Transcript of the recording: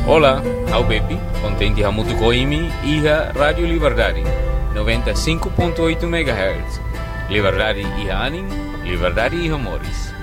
Olá, ao Bepi, contente a muito coimi e a Rádio Liberdade, 95.8 MHz. Liberdade e Anin, Liberdade e Amores.